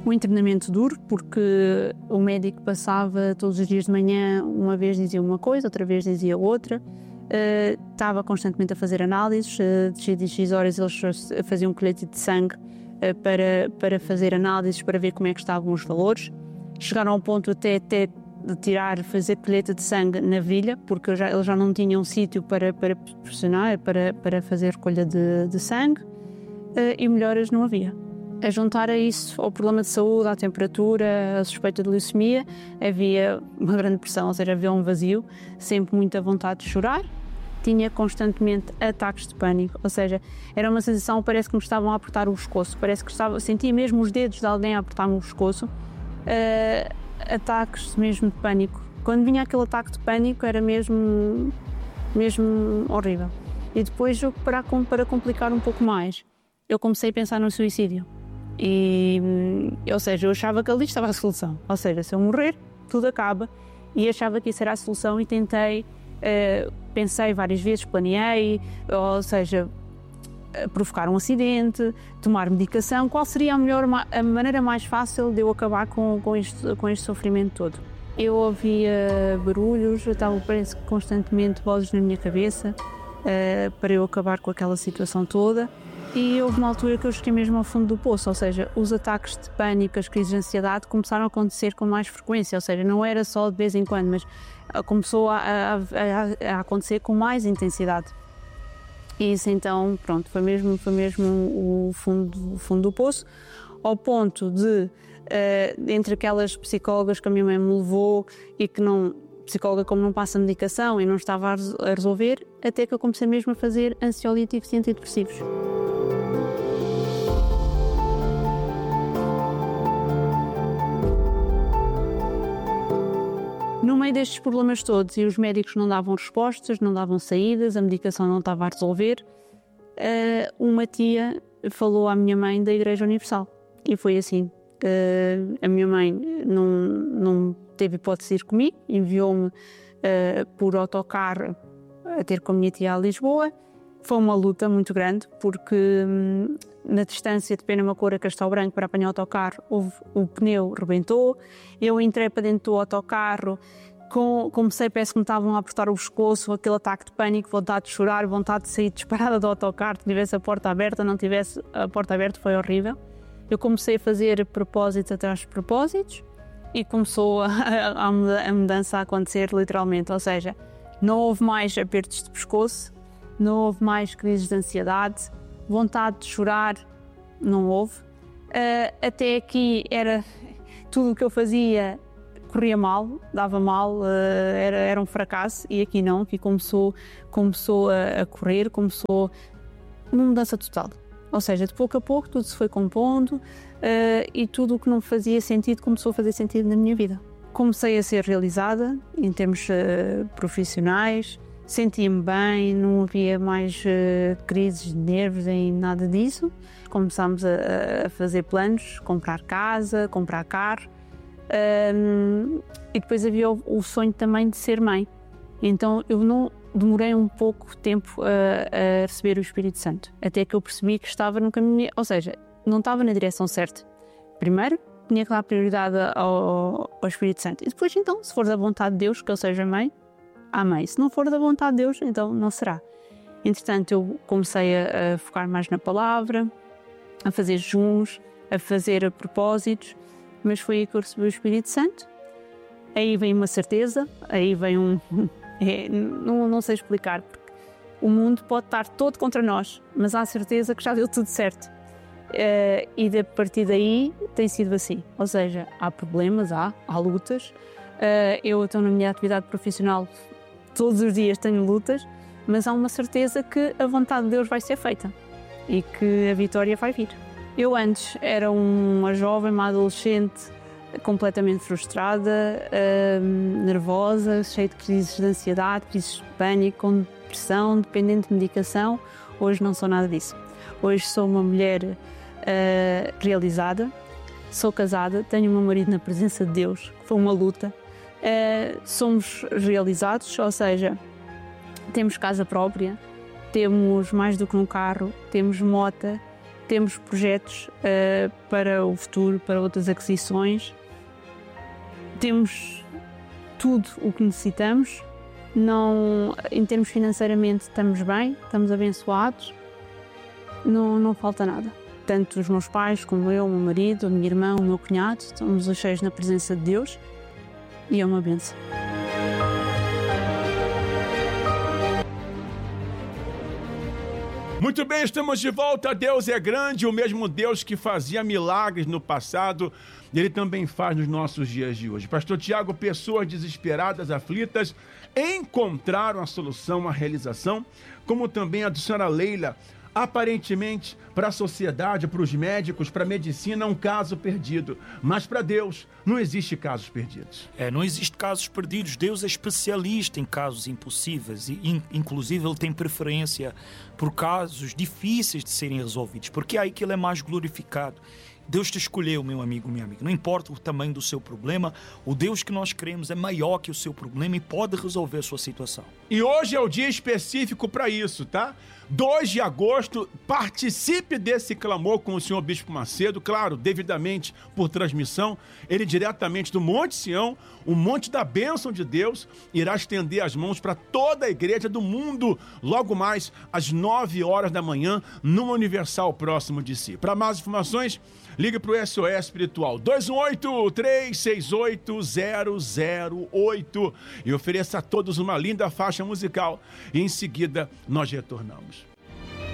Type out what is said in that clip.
Um internamento duro, porque o médico passava todos os dias de manhã, uma vez dizia uma coisa, outra vez dizia outra. Estava constantemente a fazer análises, de X horas eles faziam um colete de sangue para fazer análises, para ver como é que estavam os valores. Chegaram ao ponto até de fazer colheita de sangue na virilha, porque eles já não tinham sítio para proporcionar, para fazer recolha de sangue, e melhoras não havia. A juntar a isso ao problema de saúde, à temperatura, a suspeita de leucemia, havia uma grande pressão, ou seja, havia um vazio, sempre muita vontade de chorar, tinha constantemente ataques de pânico, ou seja, era uma sensação, parece que me estavam a apertar o pescoço, sentia mesmo os dedos de alguém a apertar-me o pescoço, ataques mesmo de pânico. Quando vinha aquele ataque de pânico era mesmo horrível. E depois, para complicar um pouco mais, eu comecei a pensar no suicídio. Ou seja, eu achava que ali estava a solução, ou seja, se eu morrer, tudo acaba, e achava que isso era a solução e pensei várias vezes, planeei, ou seja, provocar um acidente, tomar medicação, qual seria a maneira mais fácil de eu acabar com este sofrimento todo. Eu ouvia barulhos, parece que constantemente vozes na minha cabeça, para eu acabar com aquela situação toda. E houve uma altura que eu cheguei mesmo ao fundo do poço, ou seja, os ataques de pânico, as crises de ansiedade começaram a acontecer com mais frequência, ou seja, não era só de vez em quando, mas começou a acontecer com mais intensidade. E isso então, pronto, foi mesmo o fundo do poço, ao ponto de, entre aquelas psicólogas que a minha mãe me levou e que psicóloga como não passa medicação e não estava a resolver, até que eu comecei mesmo a fazer ansiolíticos e antidepressivos. No meio destes problemas todos, e os médicos não davam respostas, não davam saídas, a medicação não estava a resolver, uma tia falou à minha mãe da Igreja Universal. E foi assim. A minha mãe não teve hipótese de ir comigo, enviou-me por autocarro a ter com a minha tia a Lisboa. Foi uma luta muito grande, porque na distância de Penamacor a Castelo Branco para apanhar o autocarro, o pneu rebentou, eu entrei para dentro do autocarro, comecei, parece que me estavam a apertar o pescoço, aquele ataque de pânico, vontade de chorar, vontade de sair disparada do autocarro, tivesse a porta aberta, não tivesse a porta aberta, foi horrível. Eu comecei a fazer propósitos atrás de propósitos e começou a mudança a acontecer literalmente, ou seja, não houve mais apertos de pescoço, não houve mais crises de ansiedade, vontade de chorar, não houve. Até aqui era tudo o que eu fazia corria mal, dava mal, era um fracasso, e aqui não, aqui começou a correr, começou uma mudança total. Ou seja, de pouco a pouco tudo se foi compondo e tudo o que não fazia sentido começou a fazer sentido na minha vida. Comecei a ser realizada em termos profissionais, sentia-me bem, não havia mais crises de nervos nem nada disso. Começámos a fazer planos, comprar casa, comprar carro, e depois havia o sonho também de ser mãe. Então eu não demorei um pouco tempo a receber o Espírito Santo, até que eu percebi que estava no caminho, ou seja, não estava na direção certa. Primeiro tinha que dar prioridade ao Espírito Santo, e depois então, se for da vontade de Deus que eu seja mãe, amém. Se não for da vontade de Deus, então não será. Entretanto, eu comecei a focar mais na palavra, a fazer jejuns, a fazer propósitos, mas foi aí que eu recebi o Espírito Santo. Aí vem uma certeza, aí vem não sei explicar, porque o mundo pode estar todo contra nós, mas há certeza que já deu tudo certo. E a partir daí tem sido assim, ou seja, há problemas, há lutas. Eu estou na minha atividade profissional, todos os dias tenho lutas, mas há uma certeza que a vontade de Deus vai ser feita e que a vitória vai vir. Eu antes era uma jovem, uma adolescente completamente frustrada, nervosa, cheia de crises de ansiedade, crises de pânico, com depressão, dependente de medicação. Hoje não sou nada disso. Hoje sou uma mulher realizada, sou casada, tenho o meu marido na presença de Deus, que foi uma luta. Somos realizados, ou seja, temos casa própria, temos mais do que um carro, temos moto, temos projetos para o futuro, para outras aquisições. Temos tudo o que necessitamos. Não, em termos financeiramente estamos bem, estamos abençoados, não falta nada. Tanto os meus pais como eu, o meu marido, a minha irmã, o meu cunhado, estamos os cheios na presença de Deus e é uma bênção. Muito bem, estamos de volta. Deus é grande, o mesmo Deus que fazia milagres no passado, Ele também faz nos nossos dias de hoje. Pastor Tiago, pessoas desesperadas, aflitas, encontraram a solução, a realização, como também a do senhora Leila. Aparentemente, para a sociedade, para os médicos, para a medicina, é um caso perdido. Mas para Deus, não existe casos perdidos. Não existe casos perdidos. Deus é especialista em casos impossíveis. E, inclusive, Ele tem preferência por casos difíceis de serem resolvidos, porque é aí que Ele é mais glorificado. Deus te escolheu, meu amigo, minha amiga. Não importa o tamanho do seu problema, o Deus que nós queremos é maior que o seu problema e pode resolver a sua situação. E hoje é o dia específico para isso, tá? 2 de agosto, participe desse clamor com o senhor Bispo Macedo, claro, devidamente por transmissão. Ele diretamente do Monte Sião, o monte da bênção de Deus, irá estender as mãos para toda a igreja do mundo, logo mais às 9 horas da manhã, numa Universal próximo de si. Para mais informações, ligue para o SOS Espiritual 218-368-008 e ofereça a todos uma linda faixa musical. E em seguida, nós retornamos.